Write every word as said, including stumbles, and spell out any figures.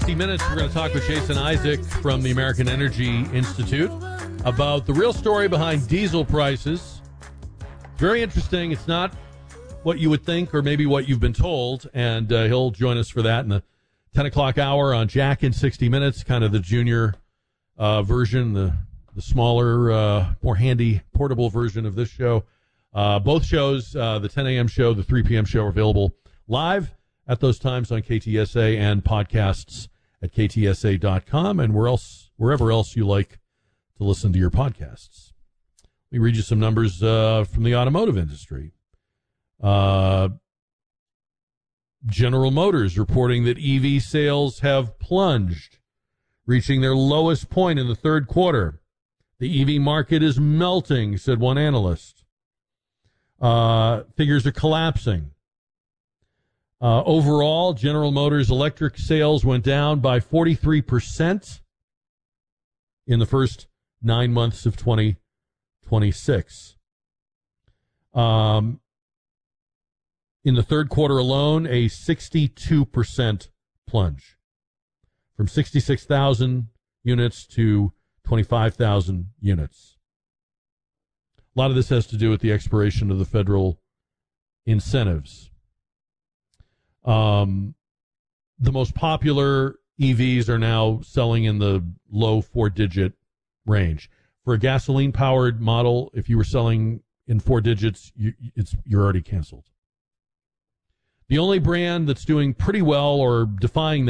sixty minutes, we're going to talk with Jason Isaac from the American Energy Institute about the real story behind diesel prices. Very interesting. It's not what you would think or maybe what you've been told, and uh, he'll join us for that in the ten o'clock hour on Jack in sixty minutes, kind of the junior uh, version, the, the smaller, uh, more handy, portable version of this show. Uh, both shows, uh, the ten a.m. show, the three p.m. show, are available live at those times on K T S A and podcasts at K T S A dot com and where else, wherever else you like to listen to your podcasts. Let me read you some numbers uh, from the automotive industry. Uh, General Motors reporting that E V sales have plunged, reaching their lowest point in the third quarter. The E V market is melting, said one analyst. Uh, figures are collapsing. Uh, overall, General Motors electric sales went down by forty-three percent in the first nine months of twenty twenty-six. Um, in the third quarter alone, a sixty-two percent plunge from sixty-six thousand units to twenty-five thousand units. A lot of this has to do with the expiration of the federal incentives. Um, the most popular E Vs are now selling in the low four-digit range. For a gasoline-powered model, if you were selling in four digits, you, it's, you're already canceled. The only brand that's doing pretty well or defying